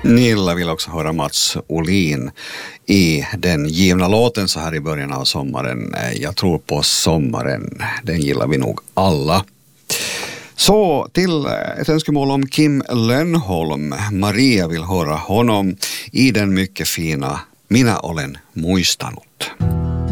Nilla vill också höra Mats Olin i den givna låten så här i början av sommaren. Jag tror på sommaren. Den gillar vi nog alla. Så till ett önskemål om Kim Lönnholm. Maria vill höra honom i den mycket fina Minä olen muistanut.